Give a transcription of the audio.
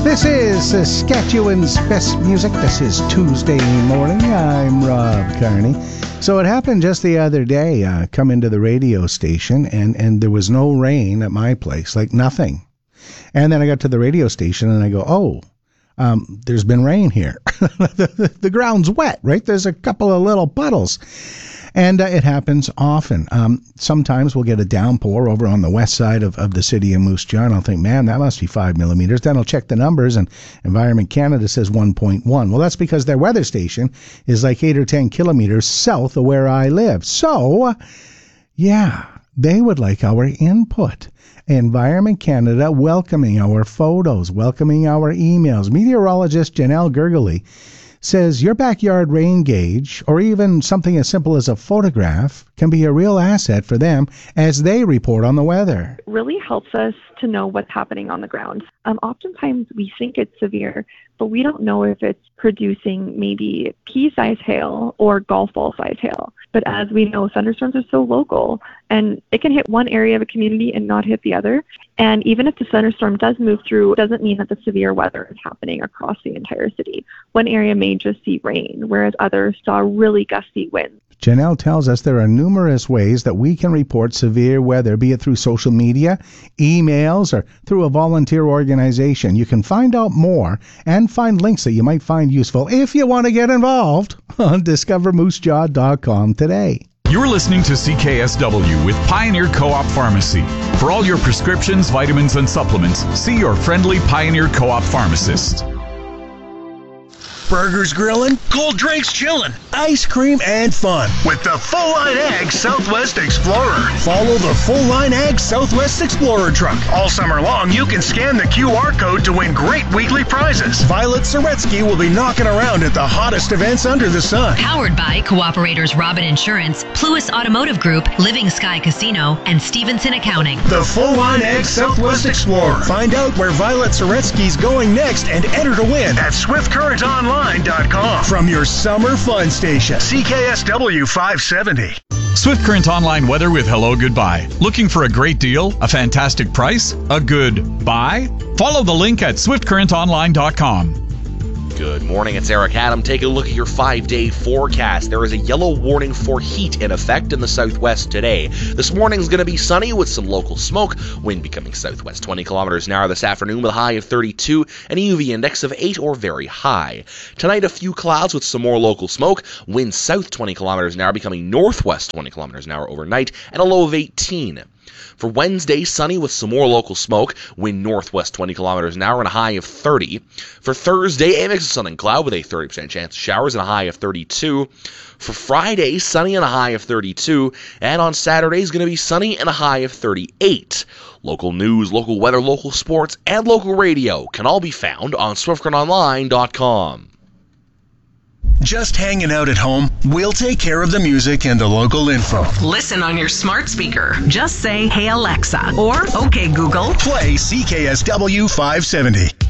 This is Saskatchewan's best music. This is Tuesday morning. I'm Rob Carney. So it happened just the other day. Come into the radio station and there was no rain at my place, like nothing. And then I got to the radio station and I go, there's been rain here. The ground's wet, right? There's a couple of little puddles. And it happens often. Sometimes we'll get a downpour over on the west side of the city of Moose Jaw, and I'll think, man, that must be 5 millimeters. Then I'll check the numbers, and Environment Canada says 1.1. Well, that's because their weather station is like 8 or 10 kilometers south of where I live. So, yeah, they would like our input. Environment Canada welcoming our photos, welcoming our emails. Meteorologist Janelle Gergely says your backyard rain gauge, or even something as simple as a photograph, can be a real asset for them as they report on the weather. It really helps us to know what's happening on the ground. Oftentimes we think it's severe, but we don't know if it's producing maybe pea-size hail or golf ball-size hail. But as we know, thunderstorms are so local, and it can hit one area of a community and not hit the other. And even if the thunderstorm does move through, it doesn't mean that the severe weather is happening across the entire city. One area may just see rain, whereas others saw really gusty winds. Janelle tells us there are numerous ways that we can report severe weather, be it through social media, emails, or through a volunteer organization. You can find out more and find links that you might find useful if you want to get involved on discovermoosejaw.com today. You're listening to CKSW with Pioneer Co-op Pharmacy. For all your prescriptions, vitamins, and supplements, see your friendly Pioneer Co-op pharmacist. Burgers grilling, cold drinks chilling, ice cream and fun with the Full Line Ag Southwest Explorer. Follow the Full Line Ag Southwest Explorer truck. All summer long, you can scan the QR code to win great weekly prizes. Violet Soretsky will be knocking around at the hottest events under the sun. Powered by Cooperators Robin Insurance, Pluis Automotive Group, Living Sky Casino, and Stevenson Accounting. The Full Line Ag Southwest Explorer. Find out where Violet Soretsky's going next and enter to win at SwiftCurrentOnline.com. From your summer fun station, CKSW 570. Swift Current Online weather with Hello Goodbye. Looking for a great deal, a fantastic price, a good buy? Follow the link at SwiftCurrentOnline.com. Good morning, it's Eric Adam. Take a look at your 5-day forecast. There is a yellow warning for heat in effect in the southwest today. This morning is going to be sunny with some local smoke. Wind becoming southwest 20 kilometers an hour this afternoon with a high of 32 and a UV index of 8 or very high. Tonight, a few clouds with some more local smoke. Wind south 20 kilometers an hour becoming northwest 20 kilometers an hour overnight and a low of 18. For Wednesday, sunny with some more local smoke, wind northwest 20 kilometers an hour and a high of 30. For Thursday, a mix of sun and cloud with a 30% chance of showers and a high of 32. For Friday, sunny and a high of 32. And on Saturday is going to be sunny and a high of 38. Local news, local weather, local sports, and local radio can all be found on SwiftCurrentOnline.com. Just hanging out at home? We'll take care of the music and the local info. Listen on your smart speaker. Just say, "Hey Alexa," or "Okay Google." Play CKSW 570.